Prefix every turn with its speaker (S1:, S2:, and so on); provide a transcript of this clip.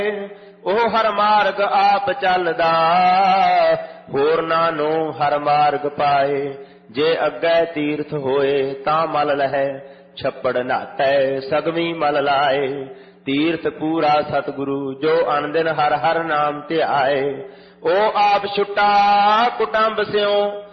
S1: ਉਹ ਹਰ ਮਾਰਗ ਆਪ ਚੱਲਦਾ, ਹੋਰਨਾਂ ਨੂੰ ਹਰ ਮਾਰਗ ਪਾਏ। ਜੇ ਅੱਗੇ ਤੀਰਥ ਹੋਏ ਤਾਂ ਮਲ ਲਹੈ, ਛੱਪੜ ਨਹਾਤੈ ਸਗਵੀ ਮਲ ਲਾਏ। ਤੀਰਥ ਪੂਰਾ ਸਤਿਗੁਰੂ ਜੋ ਅਨਦਿਨ ਹਰ ਹਰ ਨਾਮ ਧਿਆਏ। ਉਹ ਆਪ ਛੁਟਾ ਕੁਟੰਬ ਸਿਉ,